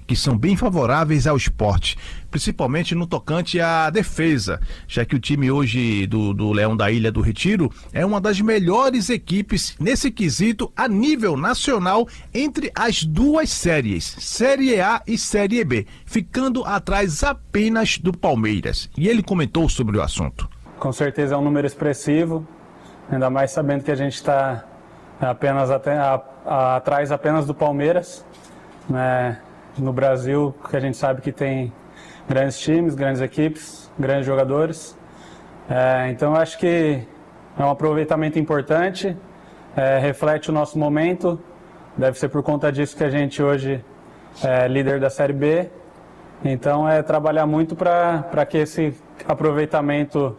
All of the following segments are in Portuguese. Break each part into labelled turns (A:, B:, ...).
A: que são bem favoráveis ao esporte, principalmente no tocante à defesa, já que o time hoje do Leão da Ilha do Retiro é uma das melhores equipes nesse quesito a nível nacional entre as duas séries, Série A e Série B, ficando atrás apenas do Palmeiras. E ele comentou sobre o assunto.
B: Com certeza é um número expressivo, ainda mais sabendo que a gente está apenas atrás apenas do Palmeiras, né? No Brasil, que a gente sabe que tem grandes times, grandes equipes, grandes jogadores. Então eu acho que é um aproveitamento importante, reflete o nosso momento, deve ser por conta disso que a gente hoje é líder da Série B. Então é trabalhar muito para que esse aproveitamento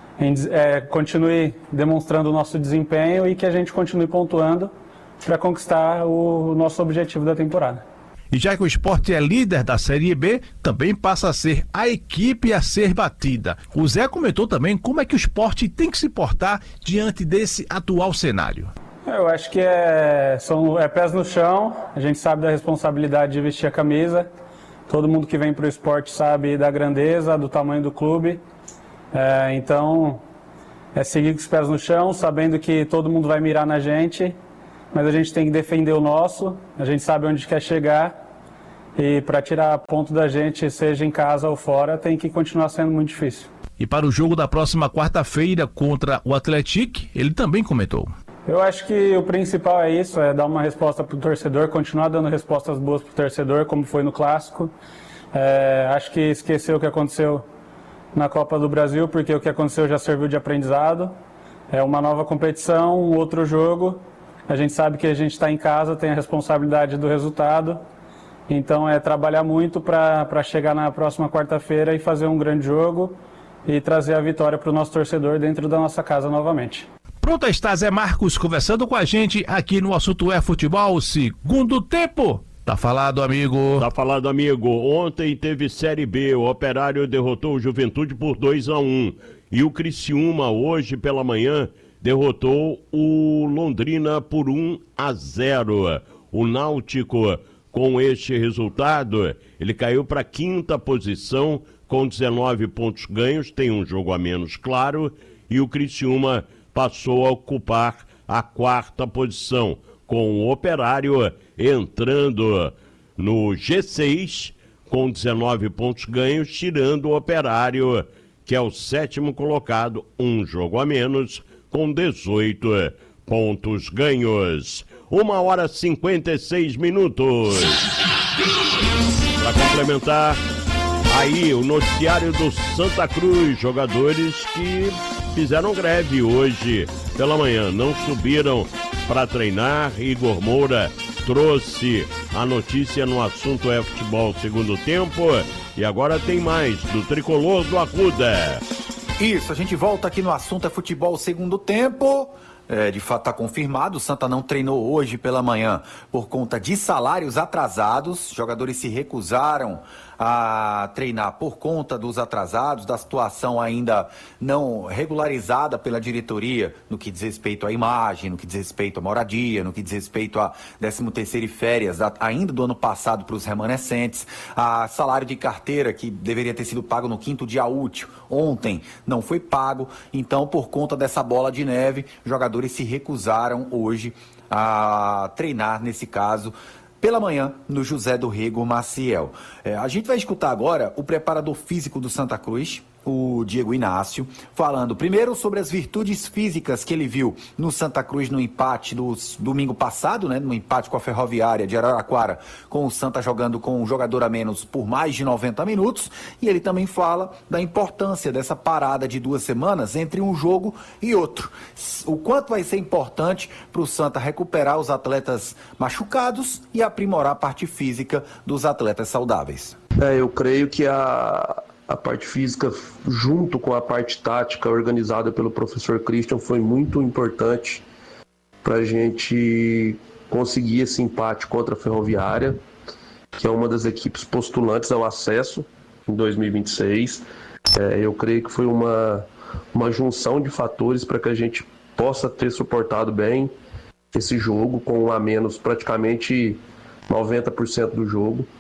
B: continue demonstrando o nosso desempenho e que a gente continue pontuando para conquistar o nosso objetivo da temporada.
A: E já que o Sport é líder da Série B, também passa a ser a equipe a ser batida. O Zé comentou também como é que o Sport tem que se portar diante desse atual cenário.
B: Eu acho que é pés no chão, a gente sabe da responsabilidade de vestir a camisa, todo mundo que vem para o Sport sabe da grandeza, do tamanho do clube, então é seguir com os pés no chão, sabendo que todo mundo vai mirar na gente, mas a gente tem que defender o nosso, a gente sabe onde quer chegar e para tirar ponto da gente, seja em casa ou fora, tem que continuar sendo muito difícil.
A: E para o jogo da próxima quarta-feira contra o Atlético, ele também comentou.
B: Eu acho que o principal é isso, é dar uma resposta para o torcedor, continuar dando respostas boas para o torcedor, como foi no Clássico. Acho que esquecer o que aconteceu na Copa do Brasil, porque o que aconteceu já serviu de aprendizado. É uma nova competição, um outro jogo. A gente sabe que a gente está em casa, tem a responsabilidade do resultado. Então é trabalhar muito para chegar na próxima quarta-feira e fazer um grande jogo e trazer a vitória para o nosso torcedor dentro da nossa casa novamente.
A: Pronto, está Zé Marcos conversando com a gente aqui no Assunto é Futebol, segundo tempo. Tá falado, amigo.
C: Tá falado, amigo. Ontem teve Série B, o Operário derrotou o Juventude por 2-1. E o Criciúma, hoje pela manhã, derrotou o Londrina por 1-0. O Náutico, com este resultado, ele caiu para a 5ª posição com 19 pontos ganhos, tem um jogo a menos, claro, e o Criciúma passou a ocupar a 4ª posição, com o Operário entrando no G6 com 19 pontos ganhos, tirando o Operário, que é o 7º colocado, um jogo a menos, com 18 pontos ganhos. 1h56. Para complementar, aí o noticiário do Santa Cruz, jogadores que fizeram greve hoje pela manhã, não subiram para treinar. Igor Moura trouxe a notícia no Assunto é Futebol segundo tempo e agora tem mais do Tricolor do Arruda.
D: Isso, a gente volta aqui no Assunto é Futebol segundo tempo. De fato está confirmado, o Santa não treinou hoje pela manhã por conta de salários atrasados. Jogadores se recusaram a treinar por conta dos atrasados, da situação ainda não regularizada pela diretoria no que diz respeito à imagem, no que diz respeito à moradia, no que diz respeito a 13º e férias ainda do ano passado para os remanescentes, a salário de carteira que deveria ter sido pago no 5º dia útil, ontem não foi pago. Então, por conta dessa bola de neve, jogadores se recusaram hoje a treinar, nesse caso, pela manhã, no José do Rego Maciel. A gente vai escutar agora o preparador físico do Santa Cruz, o Diego Inácio, falando primeiro sobre as virtudes físicas que ele viu no Santa Cruz no empate do domingo passado, né, no empate com a Ferroviária de Araraquara, com o Santa jogando com um jogador a menos por mais de 90 minutos, e ele também fala da importância dessa parada de 2 semanas entre um jogo e outro. O quanto vai ser importante para o Santa recuperar os atletas machucados e aprimorar a parte física dos atletas saudáveis.
E: Eu creio que a parte física, junto com a parte tática organizada pelo professor Christian, foi muito importante para a gente conseguir esse empate contra a Ferroviária, que é uma das equipes postulantes ao acesso em 2026. Eu creio que foi uma junção de fatores para que a gente possa ter suportado bem esse jogo, com um a menos praticamente 90% do jogo.